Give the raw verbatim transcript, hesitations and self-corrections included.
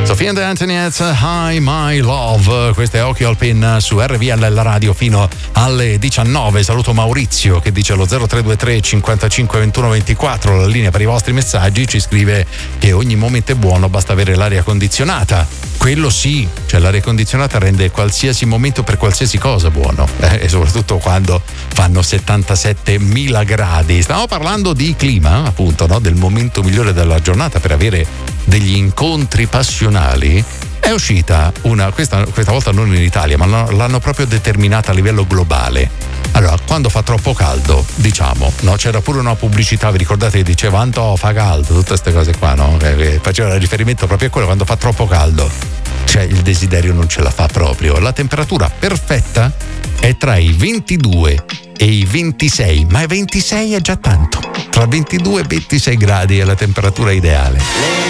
Sofia and the Antonettes, Hi My Love, questo è Occhio al Pen su R V L, la radio fino alle diciannove. Saluto Maurizio che dice allo zero tre due tre cinquantacinque ventuno ventiquattro, la linea per i vostri messaggi, ci scrive che ogni momento è buono, basta avere l'aria condizionata. Quello sì, cioè l'aria condizionata rende qualsiasi momento per qualsiasi cosa buono, eh, e soprattutto quando fanno settantasettemila gradi. Stiamo parlando di clima, appunto, no? Del momento migliore della giornata per avere degli incontri passionali. È uscita una, questa, questa volta non in Italia, ma l'hanno proprio determinata a livello globale. Allora, quando fa troppo caldo, diciamo, no? C'era pure una pubblicità, vi ricordate, che diceva Anto fa caldo, tutte queste cose qua, no? Che faceva riferimento proprio a quello, quando fa troppo caldo, cioè il desiderio non ce la fa proprio. La temperatura perfetta è tra i ventidue e i ventisei, ma ventisei è già tanto. Tra ventidue e ventisei gradi è la temperatura ideale.